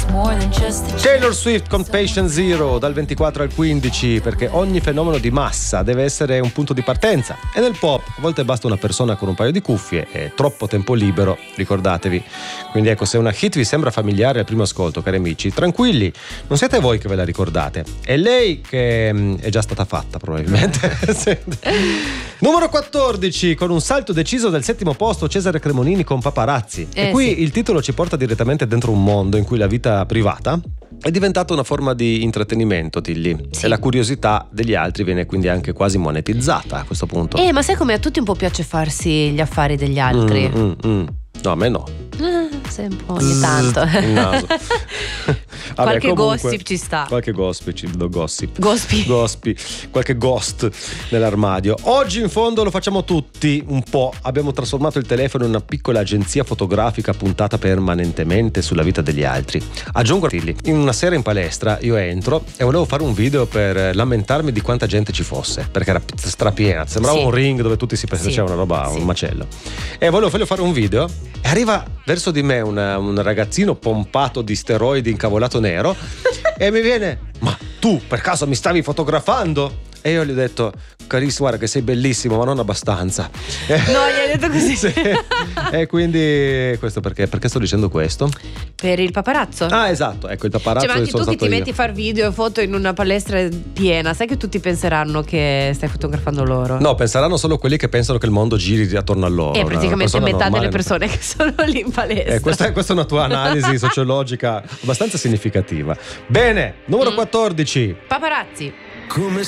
more than just a Taylor Swift con Patient Zero dal 24 al 15, perché ogni fenomeno di massa deve essere un punto di partenza, e nel pop a volte basta una persona con un paio di cuffie e troppo tempo libero, ricordatevi. Quindi ecco, se una hit vi sembra familiare al primo ascolto, cari amici, tranquilli, non siete voi che ve la ricordate, è lei che è già stata fatta probabilmente. Numero 14, con un salto deciso dal 7° posto, Cesare Cremonini con Paparazzi. E qui sì. il titolo ci porta direttamente dentro un mondo in cui la vita privata è diventata una forma di intrattenimento, Tilly. Sì. E la curiosità degli altri viene quindi anche quasi monetizzata a questo punto. Ma sai come a tutti un po' piace farsi gli affari degli altri? No, a me no. Sei un po' ogni tanto. Il naso. Vabbè, Qualche comunque, gossip ci sta. Qualche gossip. Gospi. Qualche ghost nell'armadio. Oggi in fondo lo facciamo tutti un po'. Abbiamo trasformato il telefono in una piccola agenzia fotografica puntata permanentemente sulla vita degli altri. Aggiungo, in una sera in palestra io entro e volevo fare un video per lamentarmi di quanta gente ci fosse, perché era strapiena, sembrava Sì. un ring dove tutti si facevano una roba, un macello. E volevo fare un video e arriva verso di me un ragazzino pompato di steroidi, incavolato nero, e mi viene: ma tu per caso mi stavi fotografando? E io gli ho detto: carissimo, guarda che sei bellissimo, ma non abbastanza. No, gli hai detto così? Sì. E quindi questo perché sto dicendo questo? Per il paparazzo? Ah, esatto, ecco, il paparazzo. Cioè, ma anche sono tu che stato ti io. metti a far video e foto in una palestra piena, sai che tutti penseranno che stai fotografando loro? No, penseranno solo quelli che pensano che il mondo giri attorno a loro. E praticamente Una persona metà normale delle persone che sono lì in palestra. Questa è una tua analisi sociologica abbastanza significativa. Bene, numero 14. Paparazzi. Come